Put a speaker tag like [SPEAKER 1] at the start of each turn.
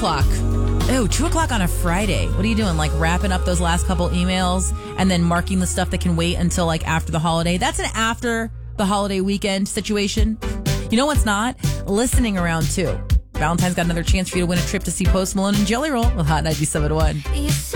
[SPEAKER 1] o'clock. Oh, 2 o'clock on a Friday. What are you doing? Like wrapping up those last couple emails and then marking the stuff that can wait until like after the holiday? That's an after the holiday weekend situation. You know what's not? Listening around too. Valentine's got another chance for you to win a trip to see Post Malone and Jelly Roll with Hot 97.1.